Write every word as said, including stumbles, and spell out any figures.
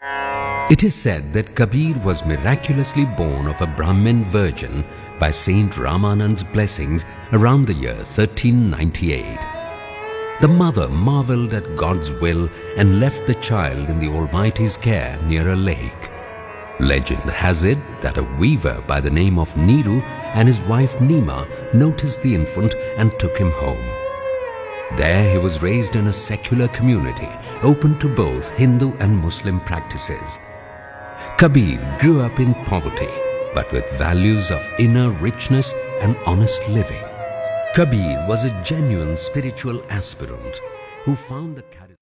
It is said that Kabir was miraculously born of a Brahmin virgin by Saint Ramanand's blessings around the year thirteen ninety-eight. The mother marveled at God's will and left the child in the Almighty's care near a lake. Legend has it that a weaver by the name of Niru and his wife Nima noticed the infant and took him home. There he was raised in a secular community open to both Hindu and Muslim practices. Kabir grew up in poverty but with values of inner richness and honest living. Kabir was a genuine spiritual aspirant who found the